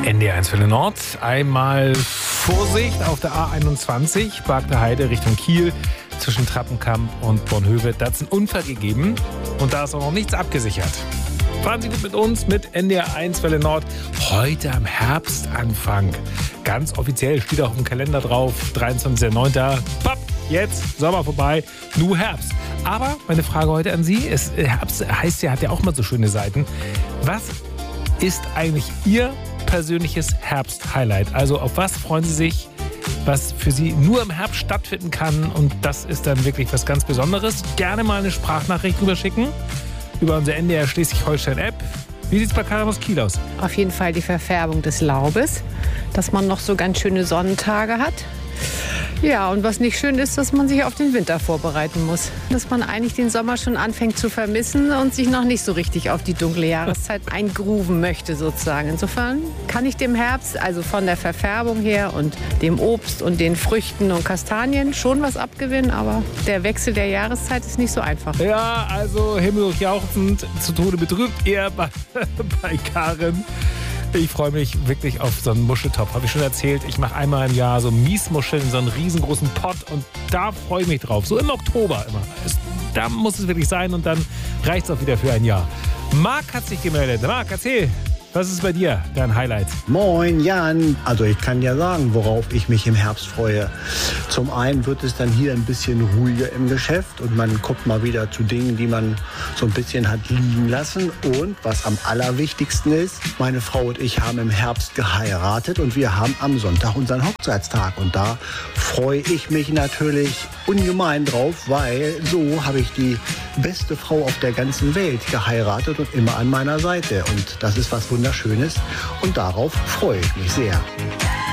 NDR1 Welle Nord. Einmal Vorsicht auf der A21, Bargter Heide Richtung Kiel, zwischen Trappenkamp und Bornhöve. Da hat es einen Unfall gegeben und da ist auch noch nichts abgesichert. Fahren Sie gut mit uns mit NDR1 Welle Nord. Heute am Herbstanfang. Ganz offiziell steht auch im Kalender drauf, 23.09. Papp, jetzt Sommer vorbei, nur Herbst. Aber meine Frage heute an Sie ist, Herbst heißt ja, hat ja auch mal so schöne Seiten. Was ist eigentlich Ihr persönliches Herbst-Highlight? Also auf was freuen Sie sich, was für Sie nur im Herbst stattfinden kann? Und das ist dann wirklich was ganz Besonderes. Gerne mal eine Sprachnachricht rüberschicken über unsere NDR Schleswig-Holstein-App. Wie sieht es bei Karin aus Kiel aus? Auf jeden Fall die Verfärbung des Laubes, dass man noch so ganz schöne Sonnentage hat. Ja, und was nicht schön ist, dass man sich auf den Winter vorbereiten muss. Dass man eigentlich den Sommer schon anfängt zu vermissen und sich noch nicht so richtig auf die dunkle Jahreszeit eingrooven möchte sozusagen. Insofern kann ich dem Herbst, also von der Verfärbung her und dem Obst und den Früchten und Kastanien schon was abgewinnen, aber der Wechsel der Jahreszeit ist nicht so einfach. Ja, also himmeldurchjauchzend, zu Tode betrübt, eher bei Karin. Ich freue mich wirklich auf so einen Muscheltopf. Habe ich schon erzählt, ich mache einmal im Jahr so Miesmuscheln in so einen riesengroßen Pott und da freue ich mich drauf. So im Oktober immer. Da muss es wirklich sein und dann reicht es auch wieder für ein Jahr. Marc hat sich gemeldet. Marc, erzähl, was ist bei dir dein Highlight? Moin Jan, also ich kann ja sagen, worauf ich mich im Herbst freue. Zum einen wird es dann hier ein bisschen ruhiger im Geschäft und man kommt mal wieder zu Dingen, die man so ein bisschen hat liegen lassen. Und was am allerwichtigsten ist, meine Frau und ich haben im Herbst geheiratet und wir haben am Sonntag unseren Hochzeitstag. Und da freue ich mich natürlich ungemein drauf, weil so habe ich die beste Frau auf der ganzen Welt geheiratet und immer an meiner Seite. Und das ist was Wunderschönes und darauf freue ich mich sehr.